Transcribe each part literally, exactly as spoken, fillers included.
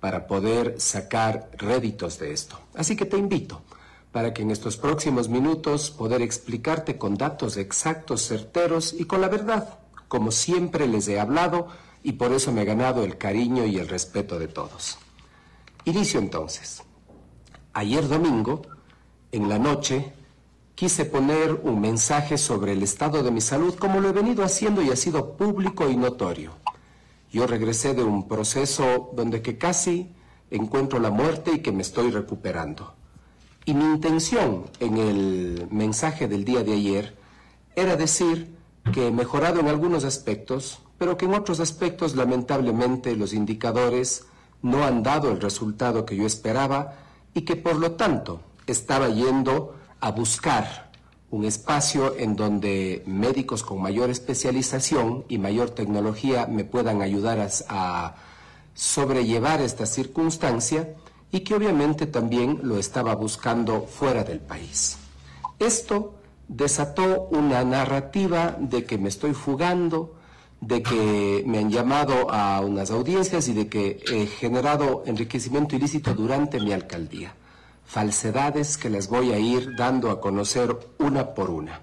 para poder sacar réditos de esto. Así que te invito para que en estos próximos minutos poder explicarte con datos exactos, certeros y con la verdad, como siempre les he hablado, y por eso me he ganado el cariño y el respeto de todos. Inicio entonces. Ayer domingo, en la noche, quise poner un mensaje sobre el estado de mi salud como lo he venido haciendo y ha sido público y notorio. Yo regresé de un proceso donde que casi encuentro la muerte y que me estoy recuperando. Y mi intención en el mensaje del día de ayer era decir que he mejorado en algunos aspectos, pero que en otros aspectos lamentablemente los indicadores no han dado el resultado que yo esperaba y que por lo tanto estaba yendo a buscar un espacio en donde médicos con mayor especialización y mayor tecnología me puedan ayudar a, a sobrellevar esta circunstancia y que obviamente también lo estaba buscando fuera del país. Esto desató una narrativa de que me estoy fugando, de que me han llamado a unas audiencias y de que he generado enriquecimiento ilícito durante mi alcaldía. Falsedades que les voy a ir dando a conocer una por una.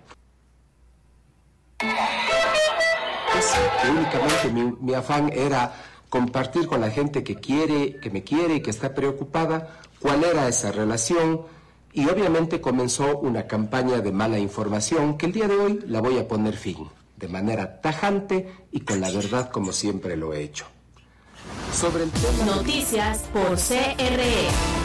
Es que únicamente mi, mi afán era compartir con la gente que quiere, que me quiere y que está preocupada cuál era esa relación, y obviamente comenzó una campaña de mala información que el día de hoy la voy a poner fin, de manera tajante y con la verdad como siempre lo he hecho. Sobre el tema... Noticias por C R E.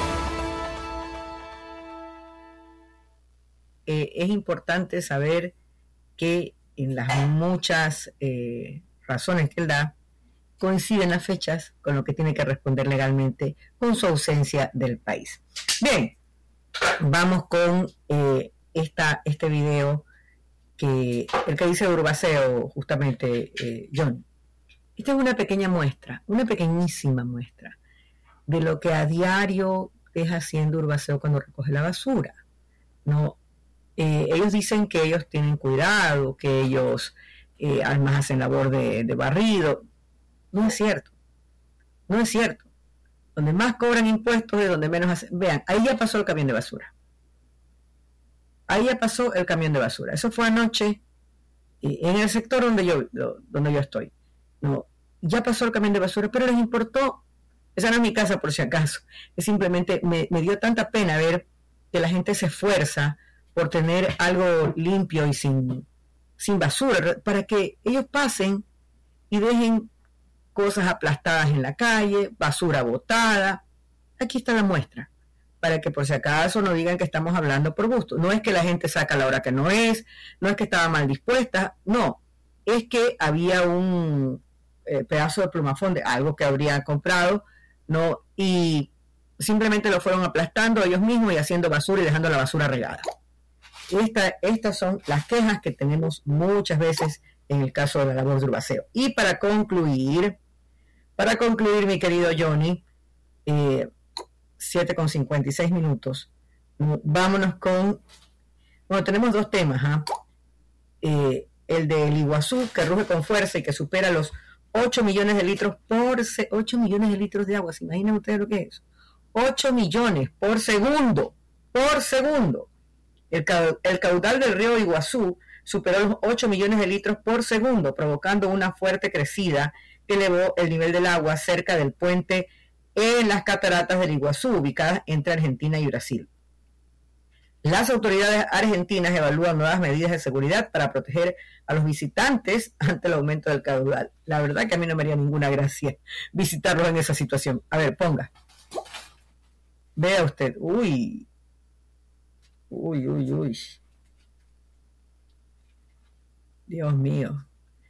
Eh, es importante saber que en las muchas eh, razones que él da, coinciden las fechas con lo que tiene que responder legalmente con su ausencia del país. Bien, vamos con eh, esta, este video, que el que dice Urbaceo, justamente, eh, John. Esta es una pequeña muestra, una pequeñísima muestra de lo que a diario deja haciendo Urbaceo cuando recoge la basura. No, eh, ellos dicen que ellos tienen cuidado, que ellos eh, además hacen labor de, de barrido. No es cierto, no es cierto. Donde más cobran impuestos es donde menos hacen. Vean, ahí ya pasó el camión de basura. Ahí ya pasó el camión de basura. Eso fue anoche eh, en el sector donde yo, donde yo estoy. No, ya pasó el camión de basura, pero les importó. Esa no es mi casa, por si acaso. Es simplemente me, me dio tanta pena ver que la gente se esfuerza por tener algo limpio y sin, sin basura, para que ellos pasen y dejen cosas aplastadas en la calle, basura botada. Aquí está la muestra, para que por si acaso no digan que estamos hablando por gusto. No es que la gente saca a la hora que no es, no es que estaba mal dispuesta, no, es que había un eh, pedazo de plumafón de algo que habrían comprado, no, y simplemente lo fueron aplastando ellos mismos y haciendo basura y dejando la basura regada. Esta, estas son las quejas que tenemos muchas veces en el caso de la labor de Urbaceo. Y para concluir, para concluir, mi querido Johnny, eh, siete con cincuenta y seis minutos, vámonos con, bueno, tenemos dos temas, ¿eh? Eh, el del Iguazú, que ruge con fuerza y que supera los ocho millones de litros por, se, ocho millones de litros de agua, ¿se imaginan ustedes lo que es? ocho millones por segundo, por segundo. El, el caudal del río Iguazú superó los ocho millones de litros por segundo, provocando una fuerte crecida que elevó el nivel del agua cerca del puente en las cataratas del Iguazú, ubicadas entre Argentina y Brasil. Las autoridades argentinas evalúan nuevas medidas de seguridad para proteger a los visitantes ante el aumento del caudal. La verdad que a mí no me haría ninguna gracia visitarlos en esa situación. A ver, ponga. Vea usted. Uy. Uy, uy, uy. Dios mío.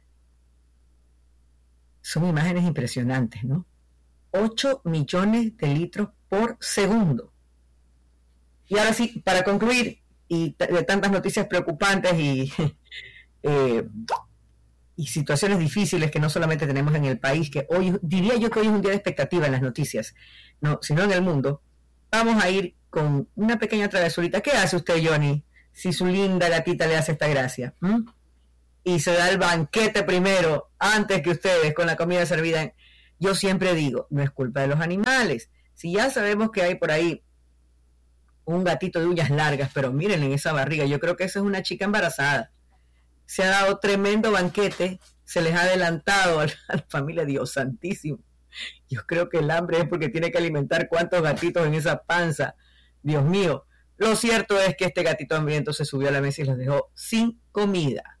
Son imágenes impresionantes, ¿no? ocho millones de litros por segundo. Y ahora sí, para concluir, y t- de tantas noticias preocupantes y, eh, y situaciones difíciles que no solamente tenemos en el país, que hoy, diría yo que hoy es un día de expectativa en las noticias, no, sino en el mundo, vamos a ir con una pequeña travesurita. ¿Qué hace usted, Johnny, si su linda gatita le hace esta gracia? ¿Mm? Y se da el banquete primero, antes que ustedes, con la comida servida en, Yo siempre digo, no es culpa de los animales. Si ya sabemos que hay por ahí un gatito de uñas largas, pero miren en esa barriga, yo creo que esa es una chica embarazada. Se ha dado tremendo banquete, se les ha adelantado a la, a la familia, Dios santísimo. Yo creo que el hambre es porque tiene que alimentar cuántos gatitos en esa panza. Dios mío. Lo cierto es que este gatito hambriento se subió a la mesa y los dejó sin comida.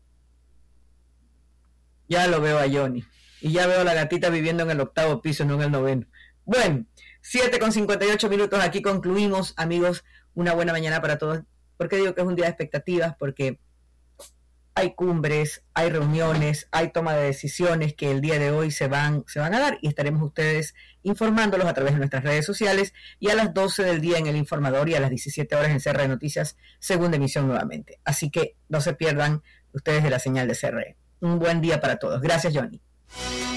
Ya lo veo a Johnny. Y ya veo a la gatita viviendo en el octavo piso, no en el noveno. Bueno, siete con cincuenta y ocho minutos, aquí concluimos, amigos. Una buena mañana para todos. ¿Por qué digo que es un día de expectativas? Porque hay cumbres, hay reuniones, hay toma de decisiones que el día de hoy se van, se van a dar y estaremos ustedes informándolos a través de nuestras redes sociales y a las doce del día en El Informador y a las diecisiete horas en C R E Noticias, segunda emisión nuevamente. Así que no se pierdan ustedes de la señal de C R E. Un buen día para todos. Gracias, Johnny.